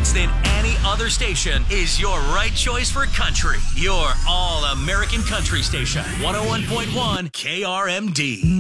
convinced that any other station is your right choice for country. Your all-American country station, 101.1 KRMD.